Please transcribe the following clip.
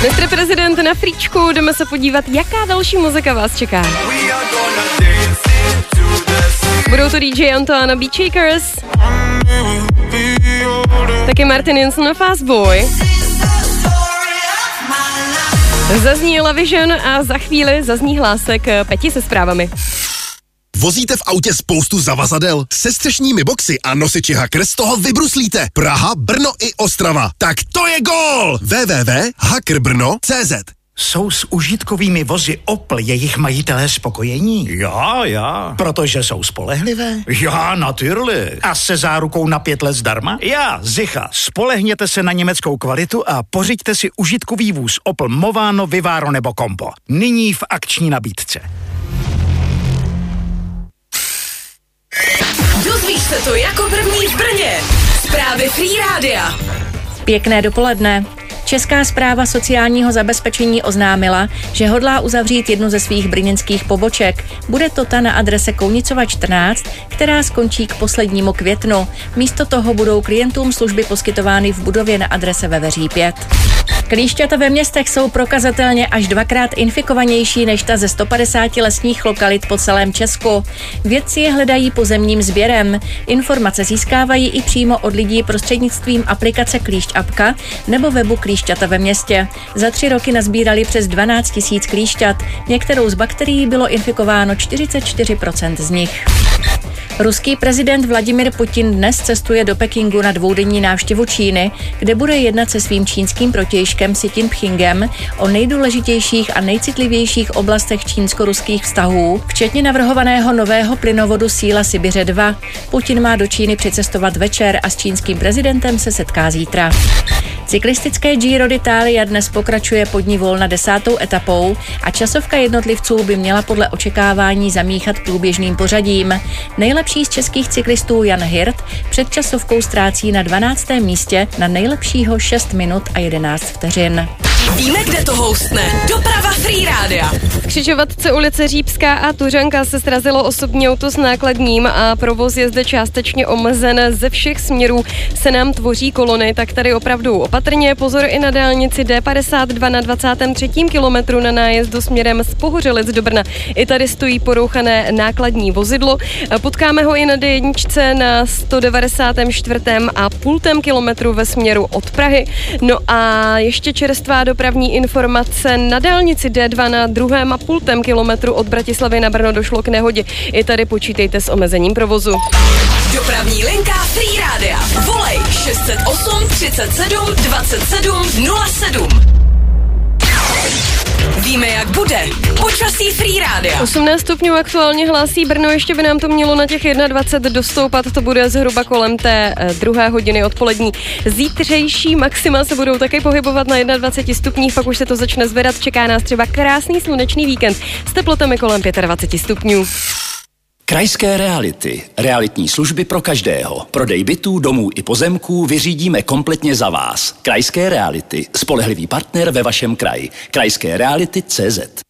Mistr prezident na fríčku, jdeme se podívat, jaká další muzika vás čeká. Budou to DJ Antoine a Beat Shakers, taky Martin Jensen a Fastboy. Zazní Lavision a za chvíli zazní hlásek Peti se zprávami. Vozíte v autě spoustu zavazadel? Se střešními boxy a nosiči Hacker z toho vybruslíte. Praha, Brno i Ostrava. Tak to je gól! www.hackerbrno.cz. Jsou s užitkovými vozy Opel jejich majitelé spokojení? Já. Protože jsou spolehlivé? Já, natürlich. A se zárukou na 5 let zdarma? Já, Zicha. Spolehněte se na německou kvalitu a pořiďte si užitkový vůz Opel Movano, Vivaro nebo Compo. Nyní v akční nabídce. Dozvíš se to jako první v Brně. Zprávy Free Rádia. Pěkné dopoledne. Česká správa sociálního zabezpečení oznámila, že hodlá uzavřít jednu ze svých brněnských poboček. Bude to ta na adrese Kounicova 14, která skončí k poslednímu květnu. Místo toho budou klientům služby poskytovány v budově na adrese Veveří 5. Klíšťata ve městech jsou prokazatelně až 2krát infikovanější než ta ze 150 lesních lokalit po celém Česku. Vědci je hledají pozemním sběrem. Informace získávají i přímo od lidí prostřednictvím aplikace Klíšť Apka nebo webu Klíšťata ve městě. Za 3 roky nazbírali přes 12 000 klíšťat. Některou z bakterií bylo infikováno 44% z nich. Ruský prezident Vladimir Putin dnes cestuje do Pekingu na 2denní návštěvu Číny, kde bude jednat se svým čínským protějškem Xi Jinpingem o nejdůležitějších a nejcitlivějších oblastech čínsko-ruských vztahů, včetně navrhovaného nového plynovodu Síla Sibiře 2. Putin má do Číny přicestovat večer a s čínským prezidentem se setká zítra. Cyklistické Giro d'Italia dnes pokračuje poddní volna 10. etapou a časovka jednotlivců by měla podle očekávání zamíchat průběžným pořadím. Nejlepší z českých cyklistů Jan Hirt před časovkou ztrácí na 12. místě na nejlepšího 6 minut a 11 vteřin. Víme, kde to houstne. Doprava Free Rádia. V křižovatce ulice Řípská a Tuřanka se srazilo osobní auto s nákladním a provoz je zde částečně omezen. Ze všech směrů se nám tvoří kolony, tak tady opravdu opatrně. Pozor i na dálnici D52 na 23. kilometru na nájezdu směrem z Pohořelic do Brna. I tady stojí porouchané nákladní vozidlo. Potkáme ho i na D1 na 194,5 kilometru ve směru od Prahy. No a ještě čerstvá dopravní informace. Na dálnici D2 na 2,5 kilometru od Bratislavy na Brno došlo k nehodě. I tady počítejte s omezením provozu. Dopravní linka Free Rádia. Volej 608 37 27 07. Víme, jak bude. Počasí Free Rádia. 18 stupňů aktuálně hlásí Brno, ještě by nám to mělo na těch 21 dostoupat, to bude zhruba kolem té 2. hodiny odpolední. Zítřejší maxima se budou také pohybovat na 21 stupních, pak už se to začne zvedat, čeká nás třeba krásný slunečný víkend s teplotami kolem 25 stupňů. Krajské reality. Realitní služby pro každého. Prodej bytů, domů i pozemků vyřídíme kompletně za vás. Krajské reality. Spolehlivý partner ve vašem kraji. krajskéreality.cz